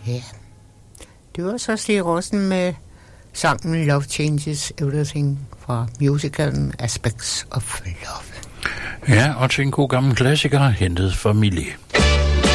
Ja. Det var så Stig Rossen med sangen Love Changes Everything fra musicalen Aspects of Love. Ja, og til en god gammel klassiker hentet fra Millie.